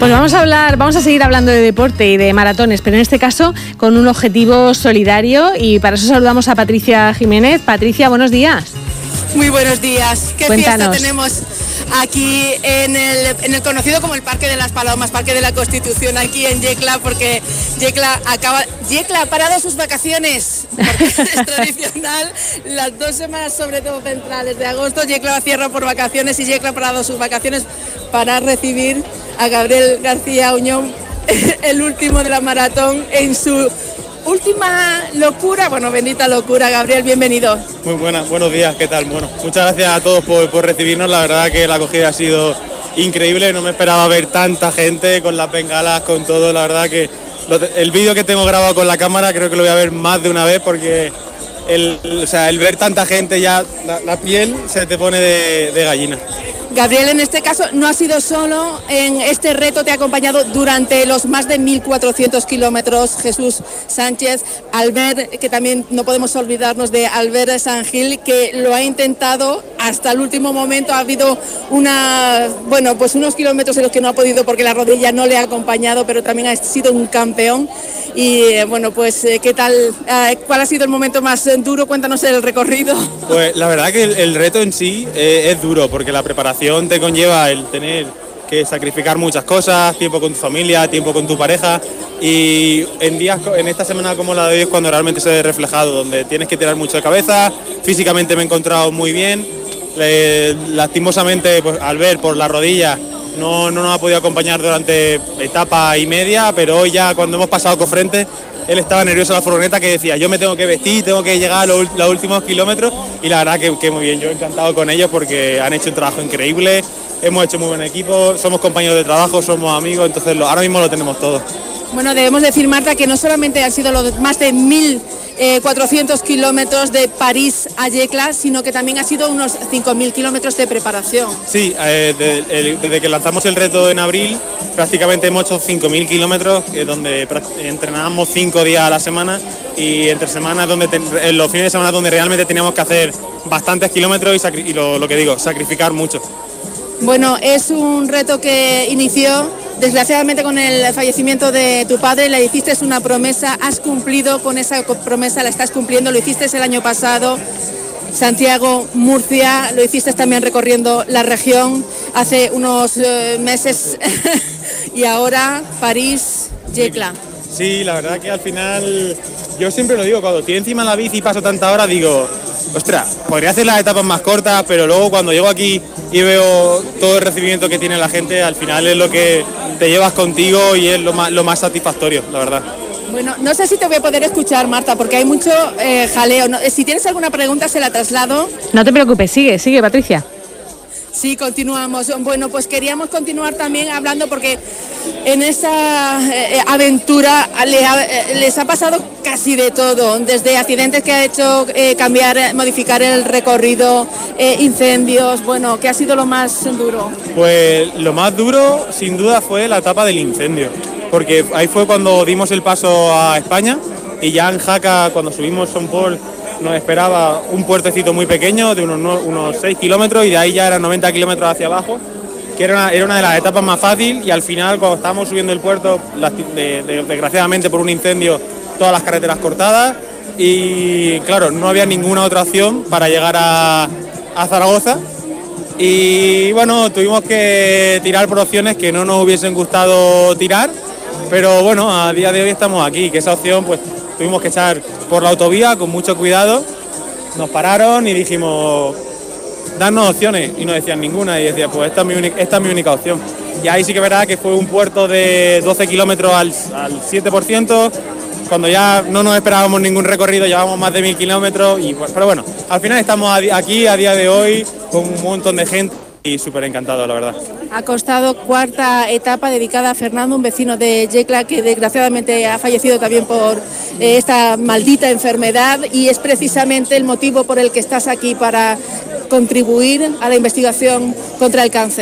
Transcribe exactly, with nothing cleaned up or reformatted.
Pues vamos a hablar, vamos a seguir hablando de deporte y de maratones, pero en este caso con un objetivo solidario, y para eso saludamos a Patricia Jiménez. Patricia, buenos días. Muy buenos días. ¿Qué Cuéntanos. fiesta tenemos aquí en el, en el conocido como el Parque de las Palomas, Parque de la Constitución, aquí en Yecla? Porque Yecla acaba, Yecla ha parado sus vacaciones, porque es tradicional, las dos semanas sobre todo centrales de agosto, Yecla cierra por vacaciones y Yecla ha parado sus vacaciones para recibir a Gabriel García Uñón, el último de la maratón, en su última locura. Bueno, bendita locura. Gabriel, bienvenido. Muy buenas, buenos días, ¿qué tal? Bueno, muchas gracias a todos por, por recibirnos. La verdad que la acogida ha sido increíble, no me esperaba ver tanta gente con las bengalas, con todo. La verdad que lo, el vídeo que tengo grabado con la cámara creo que lo voy a ver más de una vez, porque el, o sea, el ver tanta gente, ya la, la piel se te pone de, de gallina. Gabriel, en este caso no ha sido solo en este reto, te ha acompañado durante los más de mil cuatrocientos kilómetros Jesús Sánchez, Albert, que también no podemos olvidarnos de Albert Sangil, que lo ha intentado hasta el último momento. Ha habido una, bueno, pues unos kilómetros en los que no ha podido porque la rodilla no le ha acompañado, pero también ha sido un campeón. Y bueno, pues ¿qué tal? ¿Cuál ha sido el momento más duro? Cuéntanos el recorrido. Pues la verdad que el, el reto en sí eh, es duro, porque la preparación te conlleva el tener que sacrificar muchas cosas, tiempo con tu familia, tiempo con tu pareja, y en días, en esta semana como la de hoy es cuando realmente se ve reflejado, donde tienes que tirar mucho de cabeza. Físicamente me he encontrado muy bien, eh, lastimosamente pues, al ver por la rodilla no, no nos ha podido acompañar durante etapa y media, pero hoy ya cuando hemos pasado Cofrente, él estaba nervioso en la furgoneta, que decía, yo me tengo que vestir, tengo que llegar a los, los últimos kilómetros, y la verdad que, que muy bien, yo encantado con ellos porque han hecho un trabajo increíble, hemos hecho muy buen equipo, somos compañeros de trabajo, somos amigos, entonces lo, ahora mismo lo tenemos todo. Bueno, debemos decir, Marta, que no solamente han sido los más de mil cuatrocientos kilómetros de París a Yecla, sino que también ha sido unos cinco mil kilómetros de preparación. Sí, eh, de, el, desde que lanzamos el reto en abril, prácticamente hemos hecho cinco mil kilómetros, eh, donde entrenábamos cinco días a la semana, y entre semanas, donde ten, en los fines de semana donde realmente teníamos que hacer bastantes kilómetros y, sacri- y lo, lo que digo, sacrificar mucho. Bueno, es un reto que inició desgraciadamente con el fallecimiento de tu padre. Le hiciste una promesa, has cumplido con esa promesa, la estás cumpliendo, lo hiciste el año pasado, Santiago, Murcia, lo hiciste también recorriendo la región hace unos eh, meses y ahora París, Yecla. Sí, la verdad que al final, yo siempre lo digo, cuando estoy encima de la bici y paso tanta hora, digo, ostras, podría hacer las etapas más cortas, pero luego cuando llego aquí y veo todo el recibimiento que tiene la gente, al final es lo que te llevas contigo y es lo más, lo más satisfactorio, la verdad. Bueno, no sé si te voy a poder escuchar, Marta, porque hay mucho eh, jaleo. No, si tienes alguna pregunta, se la traslado. No te preocupes, sigue, sigue, Patricia. Sí, continuamos. Bueno, pues queríamos continuar también hablando porque en esa eh, aventura le ha, eh, les ha pasado casi de todo, desde accidentes que ha hecho eh, cambiar, modificar el recorrido, eh, incendios. Bueno, ¿qué ha sido lo más duro? Pues lo más duro, sin duda, fue la etapa del incendio, porque ahí fue cuando dimos el paso a España, y ya en Jaca, cuando subimos Son Paul, nos esperaba un puertecito muy pequeño de unos, unos seis kilómetros, y de ahí ya eran noventa kilómetros hacia abajo, que era una, era una de las etapas más fáciles, y al final cuando estábamos subiendo el puerto, de, de, desgraciadamente por un incendio, todas las carreteras cortadas, y claro, no había ninguna otra opción para llegar a, a Zaragoza, y bueno, tuvimos que tirar por opciones que no nos hubiesen gustado tirar, pero bueno, a día de hoy estamos aquí, que esa opción pues tuvimos que echar por la autovía con mucho cuidado. Nos pararon y dijimos, darnos opciones, y no decían ninguna, y decía, pues esta es mi única, esta es mi única opción. Y ahí sí que verá que fue un puerto de doce kilómetros al, al siete por ciento, cuando ya no nos esperábamos ningún recorrido, llevamos más de mil kilómetros, y pues, pero bueno, al final estamos aquí a día de hoy con un montón de gente y súper encantado, la verdad. Ha costado cuarta etapa dedicada a Fernando, un vecino de Yecla que desgraciadamente ha fallecido también por eh, esta maldita enfermedad, y es precisamente el motivo por el que estás aquí, para contribuir a la investigación contra el cáncer.